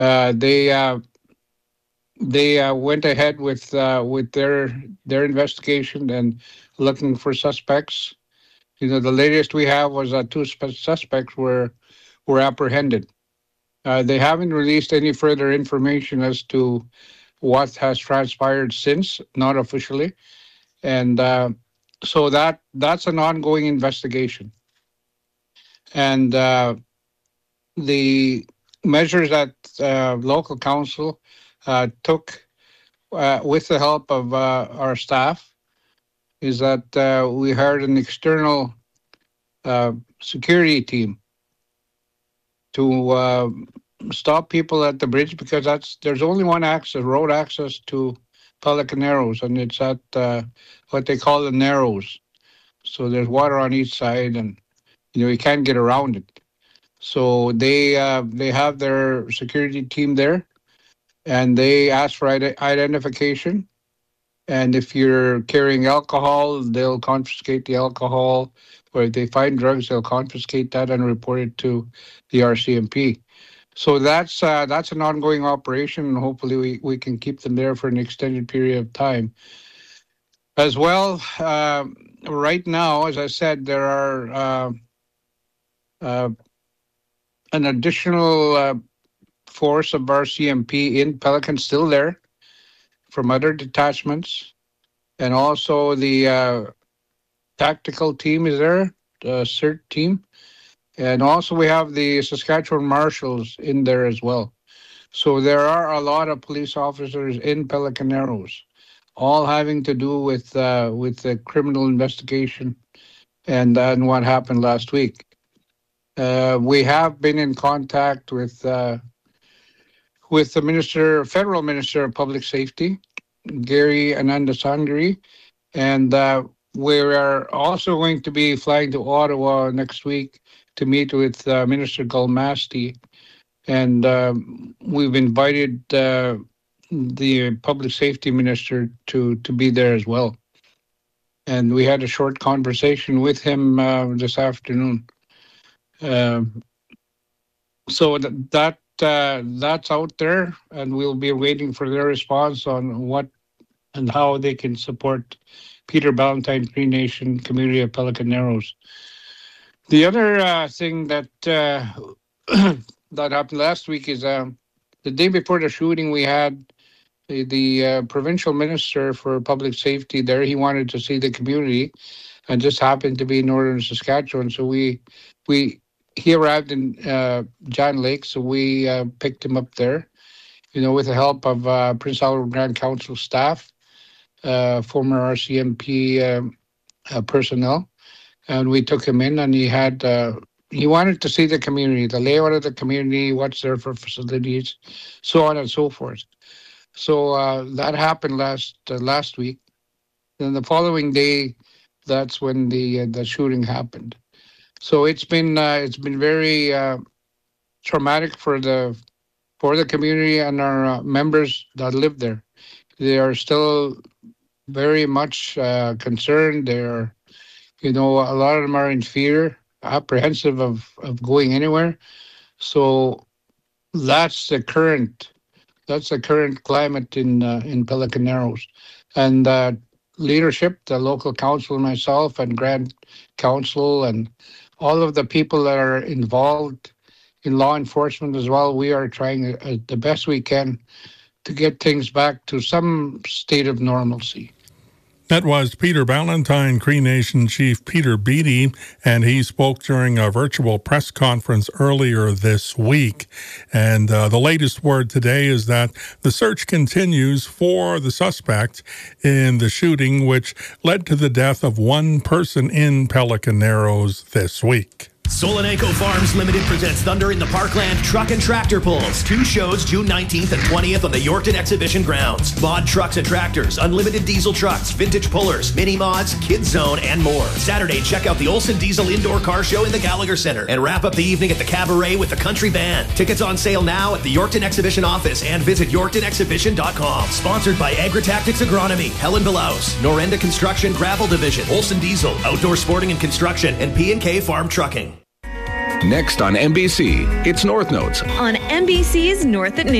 Uh, they uh, they went ahead with their investigation and looking for suspects. The latest we have was that two suspects were apprehended. They haven't released any further information as to what has transpired since, not officially, and so that's an ongoing investigation. And the measures that local council took with the help of our staff is that we hired an external uh, security team to stop people at the bridge because there's only one access, road access to Pelican Narrows, and it's at what they call the Narrows. So there's water on each side, and you can't get around it. So they have their security team there, and they ask for identification. And if you're carrying alcohol, they'll confiscate the alcohol. Or if they find drugs, they'll confiscate that and report it to the RCMP. So that's an ongoing operation, and hopefully we can keep them there for an extended period of time. As well, right now, as I said, there are uh, an additional force of RCMP in Pelican still there from other detachments, and also the tactical team is there, the CERT team, and also we have the Saskatchewan Marshals in there as well. So there are a lot of police officers in Pelican Narrows, all having to do with the criminal investigation and what happened last week. We have been in contact with the federal minister of public safety, Gary Anandasangri, and we are also going to be flying to Ottawa next week to meet with Minister Gulmasti, and we've invited the public safety minister to be there as well. And we had a short conversation with him this afternoon. So that's out there, and we'll be waiting for their response on what and how they can support Peter Ballantyne Cree Nation community of Pelican Narrows. The other thing that that happened last week is the day before the shooting, we had the provincial minister for public safety there. He wanted to see the community, and just happened to be in northern Saskatchewan. So he arrived in John Lake, so we picked him up there, with the help of Prince Albert Grand Council staff, former RCMP personnel, and we took him in, and he wanted to see the community, the layout of the community, what's there for facilities, so on and so forth. So that happened last week. Then the following day, that's when the shooting happened. So it's been very traumatic for the community and our members that live there. They are still very much concerned. They're, a lot of them are in fear, apprehensive of going anywhere. So that's the current climate in Pelican Narrows, and leadership, the local council, myself, and Grand Council, and all of the people that are involved in law enforcement as well. We are trying the best we can to get things back to some state of normalcy. That was Peter Ballantyne, Cree Nation Chief Peter Beattie, and he spoke during a virtual press conference earlier this week. And the latest word today is that the search continues for the suspect in the shooting, which led to the death of one person in Pelican Narrows this week. Solanco Farms Limited presents Thunder in the Parkland Truck and Tractor Pulls. 2 shows June 19th and 20th on the Yorkton Exhibition Grounds. Mod trucks and tractors, unlimited diesel trucks, vintage pullers, mini mods, kids zone, and more. Saturday, check out the Olsen Diesel Indoor Car Show in the Gallagher Center. And wrap up the evening at the Cabaret with the Country Band. Tickets on sale now at the Yorkton Exhibition office and visit YorktonExhibition.com. Sponsored by Agritactics Agronomy, Helen Belaus, Norenda Construction Gravel Division, Olsen Diesel, Outdoor Sporting and Construction, and P&K Farm Trucking. Next on NBC, it's North Notes. On NBC's North at Noon.